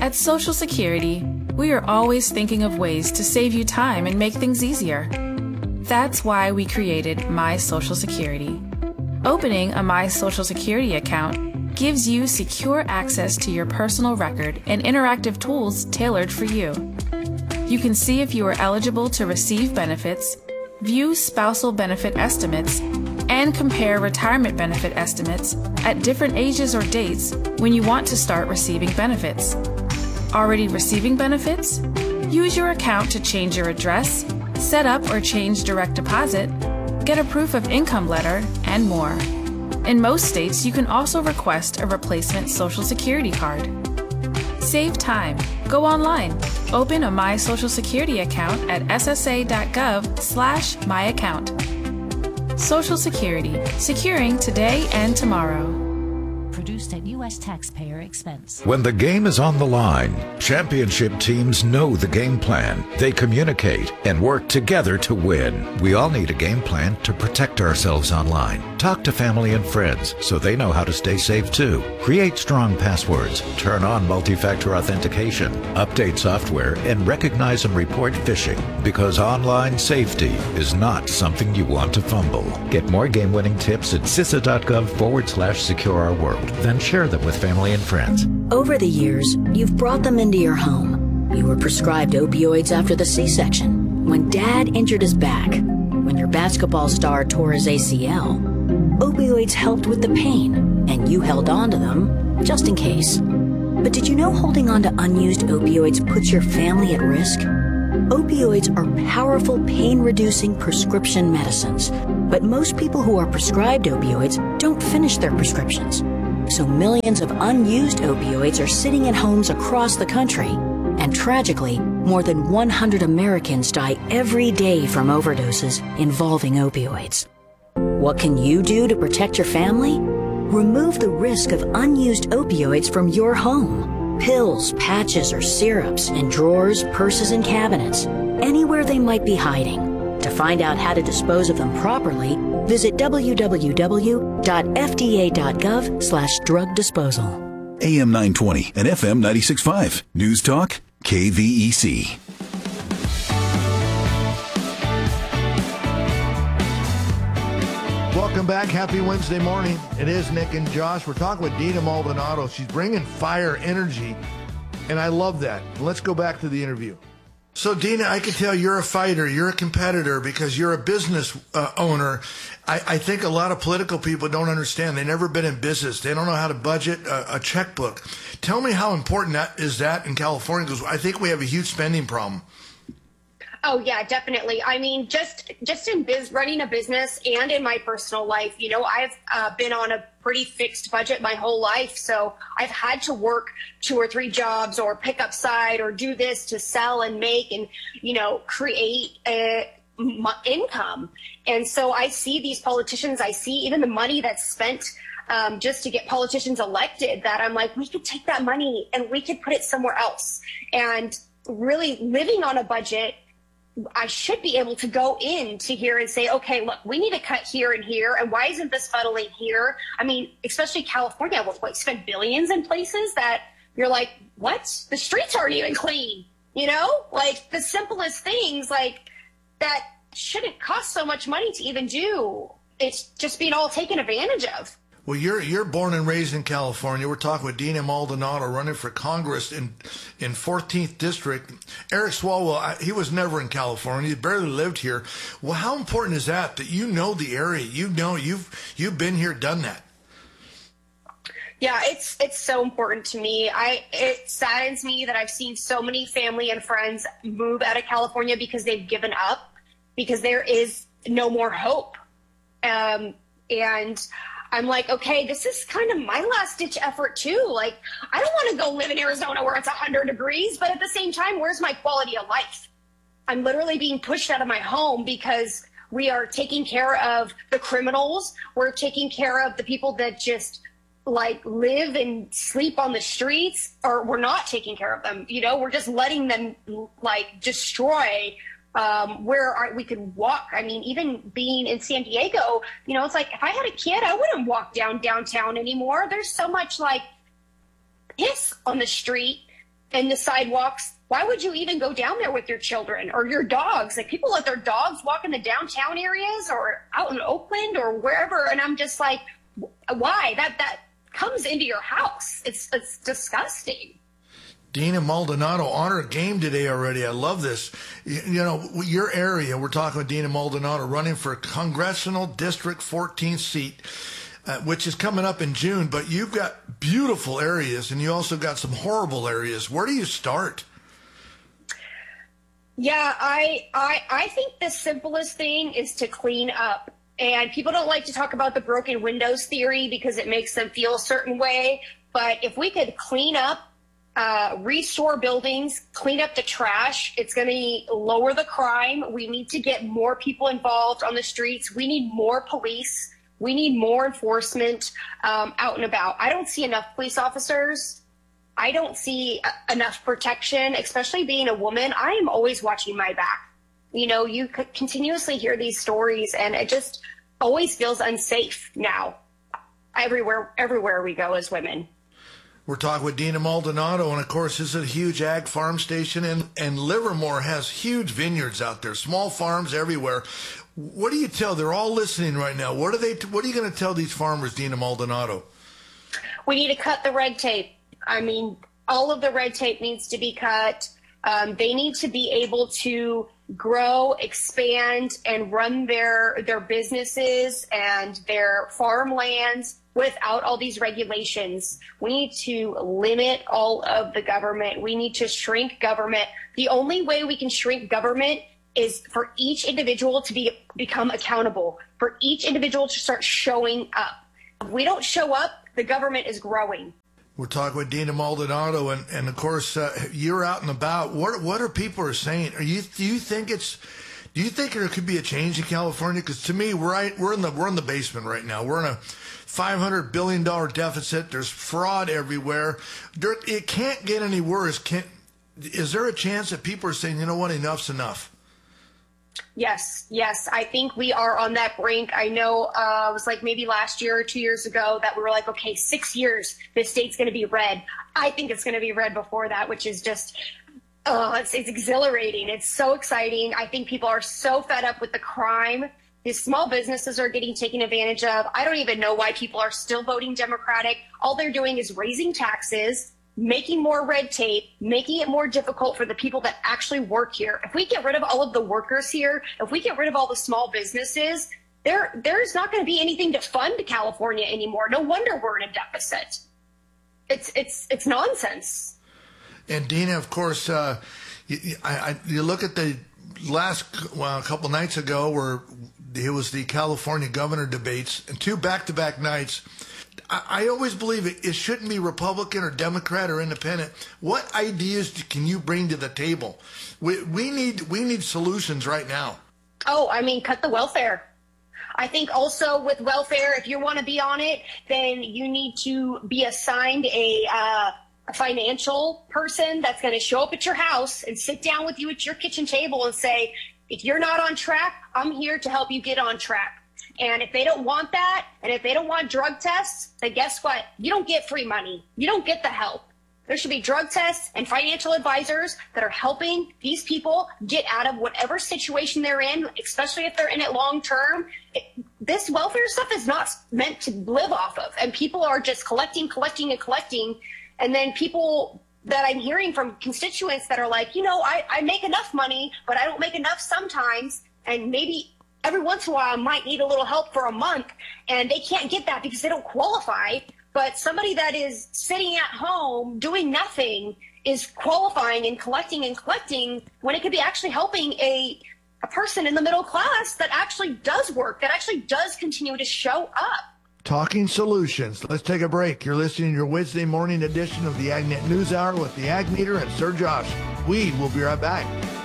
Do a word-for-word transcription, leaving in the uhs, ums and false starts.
At Social Security, we are always thinking of ways to save you time and make things easier. That's why we created My Social Security. Opening a My Social Security account gives you secure access to your personal record and interactive tools tailored for you. You can see if you are eligible to receive benefits, view spousal benefit estimates, and compare retirement benefit estimates at different ages or dates when you want to start receiving benefits. Already receiving benefits? Use your account to change your address, set up or change direct deposit, get a proof of income letter, and more. In most states, you can also request a replacement Social Security card. Save time. Go online. Open a My Social Security account at s s a dot gov slash my account. Social Security, securing today and tomorrow. Produced at U S taxpayer expense. When the game is on the line, championship teams know the game plan. They communicate and work together to win. We all need a game plan to protect ourselves online. Talk to family and friends so they know how to stay safe too. Create strong passwords, turn on multi-factor authentication, update software, and recognize and report phishing, because online safety is not something you want to fumble. Get more game-winning tips at C I S A dot gov forward slash secure our world. Then share them with family and friends. Over the years, you've brought them into your home. You were prescribed opioids after the C-section, when Dad injured his back, when your basketball star tore his A C L. Opioids helped with the pain, and you held on to them just in case. But did you know holding on to unused opioids puts your family at risk? Opioids are powerful pain-reducing prescription medicines, but most people who are prescribed opioids don't finish their prescriptions. So millions of unused opioids are sitting in homes across the country. And tragically, more than one hundred Americans die every day from overdoses involving opioids. What can you do to protect your family? Remove the risk of unused opioids from your home. Pills, patches, or syrups in drawers, purses, and cabinets, anywhere they might be hiding. To find out how to dispose of them properly, visit w w w dot f d a dot gov slash drug disposal. A M nine twenty and F M ninety-six point five. News Talk, K V E C. Welcome back. Happy Wednesday morning. It is Nick and Josh. We're talking with Dina Maldonado. She's bringing fire, energy, and I love that. Let's go back to the interview. So, Dina, I can tell you're a fighter, you're a competitor, because you're a business uh, owner. I, I think a lot of political people don't understand. They've never been in business. They don't know how to budget a, a checkbook. Tell me how important that is that in California, because I think we have a huge spending problem. Oh, yeah, definitely. I mean, just just in biz, running a business and in my personal life, you know, I've uh, been on a pretty fixed budget my whole life. So I've had to work two or three jobs or pick up side or do this to sell and make and, you know, create a income. And so I see these politicians, I see even the money that's spent um, just to get politicians elected, that I'm like, we could take that money and we could put it somewhere else. And really living on a budget, I should be able to go into here and say, okay, look, we need to cut here and here. And why isn't this funneling here? I mean, especially California, will like spend billions in places that you're like, what? The streets aren't even clean, you know, like the simplest things like that shouldn't cost so much money to even do. It's just being all taken advantage of. Well, you're you're born and raised in California. We're talking with Dina Maldonado running for Congress in in fourteenth District. Eric Swalwell, I, he was never in California. He barely lived here. Well, how important is that, that you know the area? You know, you've you've been here, done that. Yeah, it's it's so important to me. I it saddens me that I've seen so many family and friends move out of California because they've given up, because there is no more hope. Um, and I'm like, okay, this is kind of my last ditch effort too. Like, I don't want to go live in Arizona where it's one hundred degrees, but at the same time, where's my quality of life? I'm literally being pushed out of my home because we are taking care of the criminals. We're taking care of the people that just like live and sleep on the streets, or we're not taking care of them. You know, we're just letting them like destroy Um, where our, we could walk. I mean, even being in San Diego, you know, it's like if I had a kid, I wouldn't walk down downtown anymore. There's so much like piss on the street and the sidewalks. Why would you even go down there with your children or your dogs? Like, people let their dogs walk in the downtown areas or out in Oakland or wherever. And I'm just like, why? That that comes into your house. It's it's disgusting. Dina Maldonado on her game today already. I love this. You, you know, your area, we're talking with Dina Maldonado running for Congressional District fourteenth seat, uh, which is coming up in June. But you've got beautiful areas and you also got some horrible areas. Where do you start? Yeah, I, I I think the simplest thing is to clean up. And people don't like to talk about the broken windows theory because it makes them feel a certain way. But if we could clean up, uh, restore buildings, clean up the trash, it's going to lower the crime. We need to get more people involved on the streets. We need more police. We need more enforcement um, out and about. I don't see enough police officers. I don't see enough protection, especially being a woman. I am always watching my back. You know, you could continuously hear these stories, and it just always feels unsafe now. Everywhere, everywhere we go as women. We're talking with Dina Maldonado, and of course, this is a huge ag farm station, and, and Livermore has huge vineyards out there, small farms everywhere. What do you tell? They're all listening right now. What are they? What are you going to tell these farmers, Dina Maldonado? We need to cut the red tape. I mean, all of the red tape needs to be cut. Um, they need to be able to grow, expand, and run their their businesses and their farmlands without all these regulations. We need to limit all of the government. We need to shrink government. The only way we can shrink government is for each individual to be become accountable, for each individual to start showing up. If we don't show up, the government is growing. We're talking with Dina Maldonado, and, and of course, uh, you're out and about. What what are people are saying? Are you do you think it's do you think there could be a change in California? Because to me, we're right, we're in the we're in the basement right now. We're in a five hundred billion dollar deficit. There's fraud everywhere. There, it can't get any worse. Can is there a chance that people are saying, you know what, enough's enough? Yes, yes. I think we are on that brink. I know uh, it was like maybe last year or two years ago that we were like, okay, six years, this state's going to be red. I think it's going to be red before that, which is just, oh, it's, it's exhilarating. It's so exciting. I think people are so fed up with the crime. These small businesses are getting taken advantage of. I don't even know why people are still voting Democratic. All they're doing is raising taxes, making more red tape, making it more difficult for the people that actually work here. If we get rid of all of the workers here, if we get rid of all the small businesses, there there's not going to be anything to fund California anymore. No wonder we're in a deficit. It's it's it's nonsense. And Dina, of course, uh, you, I, I, you look at the last well, a couple nights ago where it was the California governor debates, and two back-to-back nights. I always believe it, it shouldn't be Republican or Democrat or independent. What ideas can you bring to the table? We, we need we need solutions right now. Oh, I mean, cut the welfare. I think also with welfare, if you want to be on it, then you need to be assigned a, uh, a financial person that's going to show up at your house and sit down with you at your kitchen table and say, if you're not on track, I'm here to help you get on track. And if they don't want that, and if they don't want drug tests, then guess what? You don't get free money. You don't get the help. There should be drug tests and financial advisors that are helping these people get out of whatever situation they're in, especially if they're in it long term. It, this welfare stuff is not meant to live off of. And people are just collecting, collecting, and collecting. And then people that I'm hearing from constituents that are like, you know, I, I make enough money, but I don't make enough sometimes. And maybe every once in a while I might need a little help for a month, and they can't get that because they don't qualify. But somebody that is sitting at home doing nothing is qualifying and collecting and collecting when it could be actually helping a, a person in the middle class that actually does work, that actually does continue to show up. Talking solutions. Let's take a break. You're listening to your Wednesday morning edition of the AgNet News Hour with the Ag Meter and Sir Josh Weed. We'll be right back.